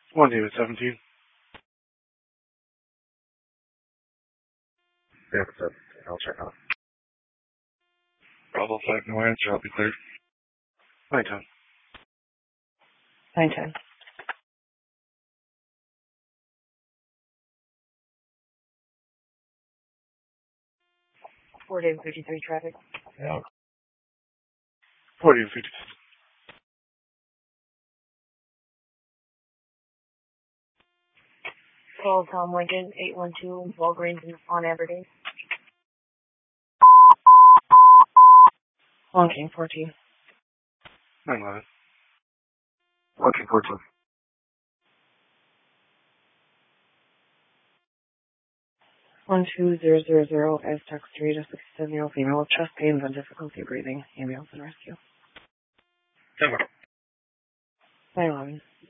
One David 17. Yeah, that's I'll check out. Bravo 5, no answer. I'll be cleared. 910. 910. Fort David 53 traffic. Yeah. 40 and 50. Call Tom Lincoln, 812 Walgreens on Aberdeen. Long King 14. 911. Looking forward to it. 12000 Aztec Street, a 67-year-old female with chest pains and difficulty breathing. Ambulance and rescue. 10-1. 911.